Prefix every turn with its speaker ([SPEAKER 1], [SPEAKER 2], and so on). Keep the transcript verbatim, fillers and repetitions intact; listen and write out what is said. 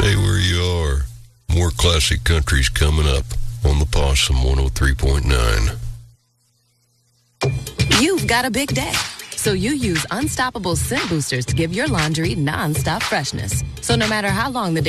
[SPEAKER 1] Stay where you are. More classic country's coming up on the Possum one oh three point nine.
[SPEAKER 2] You've got a big day, so you use Unstoppable Scent Boosters to give your laundry non-stop freshness. So no matter how long the day